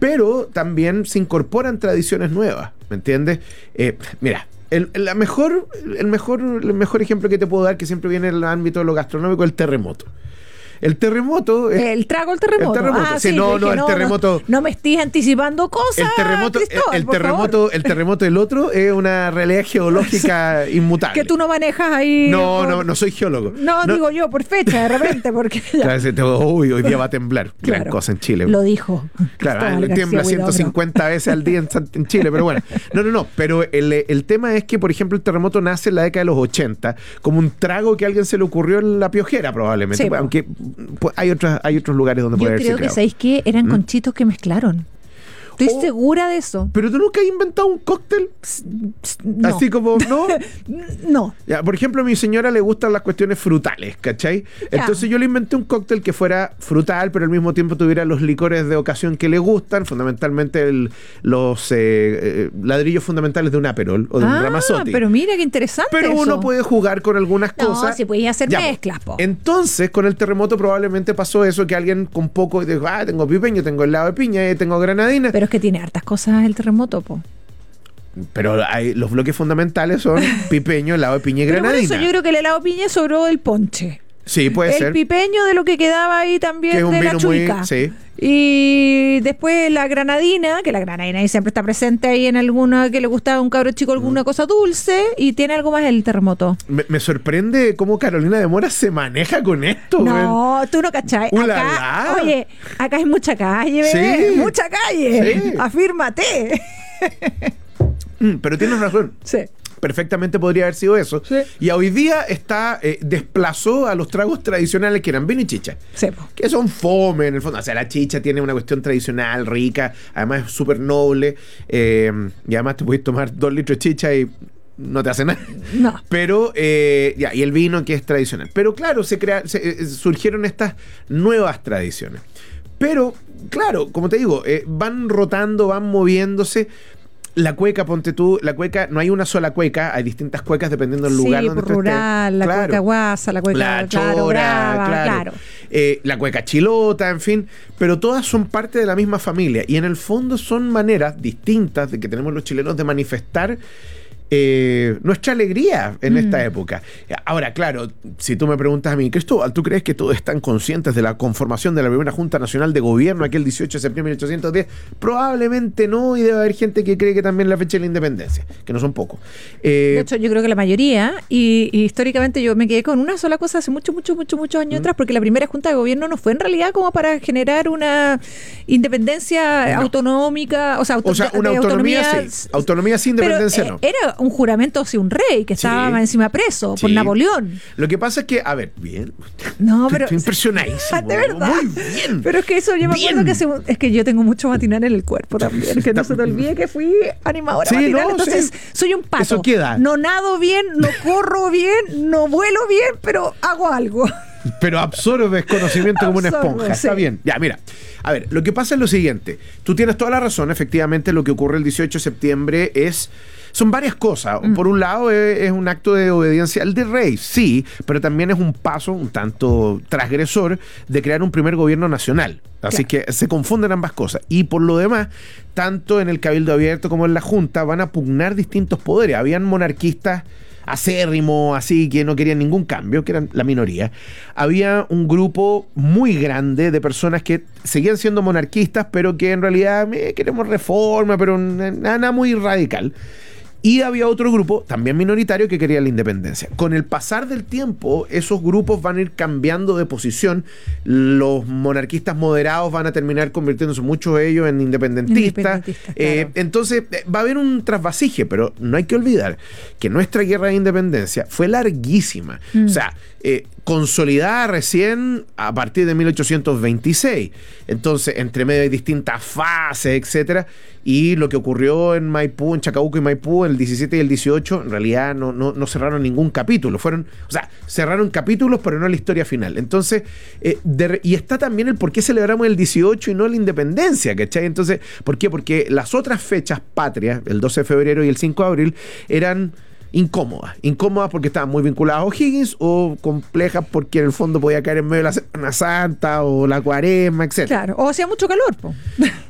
pero también se incorporan tradiciones nuevas, ¿me entiendes? Mira, el mejor ejemplo que te puedo dar, que siempre viene en el ámbito de lo gastronómico, es el terremoto. El terremoto... El terremoto. Sí, no, el terremoto... No me estés anticipando cosas, el terremoto del otro es una realidad geológica inmutable. Que tú no manejas ahí... No soy geólogo. No, digo yo, por fecha, de repente, porque... Hoy día va a temblar. Gran cosa en Chile. Lo dijo. Claro, tiembla 150 veces al día en Chile, pero bueno. No, pero el tema es que, por ejemplo, el terremoto nace en la década de los 80 como un trago que a alguien se le ocurrió en la Piojera, probablemente. Sí, aunque... Pues hay otros lugares donde puede haberse creado. Yo creo que, ¿sabéis qué? Eran conchitos que mezclaron. Estoy segura de eso. ¿Pero tú nunca has inventado un cóctel? No. Así como, ¿no? No. Ya, por ejemplo, a mi señora le gustan las cuestiones frutales, ¿cachai? Ya. Entonces yo le inventé un cóctel que fuera frutal, pero al mismo tiempo tuviera los licores de ocasión que le gustan, fundamentalmente los ladrillos fundamentales de un Aperol o de un Ramazotti. Pero mira, qué interesante. Pero uno puede jugar con algunas cosas. No, si podías hacer mezclas, po. Entonces, con el terremoto probablemente pasó eso, que alguien con poco dijo, tengo pipeño, tengo helado de piña, tengo granadina. Pero es que tiene hartas cosas el terremoto, po. Pero los bloques fundamentales son pipeño, helado de piña y granadina. Por eso yo creo que el helado de piña sobró del ponche. Sí, puede ser. El pipeño de lo que quedaba ahí también, que es un de vino la chuica. Muy, sí. Y después la granadina, que la granadina ahí siempre está presente ahí en alguna que le gustaba a un cabro chico alguna cosa dulce, y tiene algo más el terremoto. Me sorprende cómo Carolina de Mora se maneja con esto. No, tú no cachai. Acá, oye, acá hay mucha calle, bebé. Sí. Mucha calle. Sí. Afírmate. Pero tienes razón. Sí. Perfectamente podría haber sido eso. Sí. Y hoy día desplazó a los tragos tradicionales que eran vino y chicha. Sí. Que son fome en el fondo. O sea, la chicha tiene una cuestión tradicional, rica, además es súper noble. Y además te puedes tomar 2 litros de chicha y no te hace nada. No. Pero, y el vino que es tradicional. Pero claro, surgieron estas nuevas tradiciones. Pero, claro, como te digo, van rotando, van moviéndose. La cueca, ponte tú, la cueca, no hay una sola cueca, hay distintas cuecas dependiendo del lugar donde estés. Rural, la cueca guasa, la cueca la chora, claro. La cueca chilota, en fin, pero todas son parte de la misma familia y en el fondo son maneras distintas de que tenemos los chilenos de manifestar nuestra alegría en esta época. Ahora, claro, si tú me preguntas a mí, Cristóbal, ¿tú crees que todos están conscientes de la conformación de la primera Junta Nacional de Gobierno aquel 18 de septiembre de 1810? Probablemente no, y debe haber gente que cree que también la fecha de la independencia, que no son pocos. De hecho, yo creo que la mayoría, y históricamente yo me quedé con una sola cosa hace muchos años atrás, porque la primera Junta de Gobierno no fue en realidad como para generar una independencia autonómica, o sea, una autonomía sí. Autonomía sin independencia no. Era un juramento hacia un rey que estaba encima preso por Napoleón. Lo que pasa es que, a ver, bien. No, pero estoy impresionadísimo. De verdad. Muy bien. Pero es que eso yo me acuerdo que es que yo tengo mucho matinal en el cuerpo también. Que no se te olvide que fui animadora matinal. Entonces, soy un pato. Eso queda. No nado bien, no corro bien, no vuelo bien, pero hago algo. Pero absorbes conocimiento como una esponja. Está bien. Ya, mira. A ver, lo que pasa es lo siguiente. Tú tienes toda la razón. Efectivamente, lo que ocurre el 18 de septiembre son varias cosas. Por un lado, es un acto de obediencia al del rey, sí, pero también es un paso un tanto transgresor de crear un primer gobierno nacional. Así que se confunden ambas cosas. Y por lo demás, tanto en el Cabildo Abierto como en la Junta van a pugnar distintos poderes. Habían monarquistas acérrimos, así, que no querían ningún cambio, que eran la minoría. Había un grupo muy grande de personas que seguían siendo monarquistas, pero que en realidad queremos reforma, pero nada muy radical. Y había otro grupo, también minoritario, que quería la independencia. Con el pasar del tiempo, esos grupos van a ir cambiando de posición. Los monarquistas moderados van a terminar convirtiéndose, muchos de ellos, en independentistas. Claro. Entonces, va a haber un trasvasije, pero no hay que olvidar que nuestra guerra de independencia fue larguísima. O sea, consolidada recién a partir de 1826. Entonces, entre medio hay distintas fases, etcétera. Y lo que ocurrió en Maipú, en Chacabuco y Maipú, el 17 y el 18, en realidad no cerraron ningún capítulo. Cerraron capítulos, pero no la historia final. Entonces, y está también el por qué celebramos el 18 y no la independencia, ¿cachai? Entonces, ¿por qué? Porque las otras fechas patrias, el 12 de febrero y el 5 de abril, eran incómodas porque estaban muy vinculadas a O'Higgins, o complejas porque en el fondo podía caer en medio de la Semana Santa o la Cuaresma, etc. Claro, o hacía mucho calor, po.